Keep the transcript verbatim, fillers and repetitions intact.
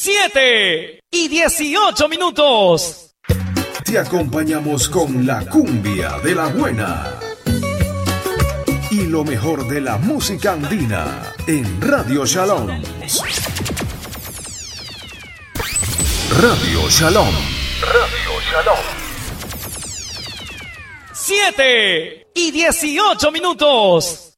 siete y dieciocho minutos. Te acompañamos con la cumbia de la buena y lo mejor de la música andina en Radio Shalom. Radio Shalom. Radio Shalom. siete y dieciocho minutos.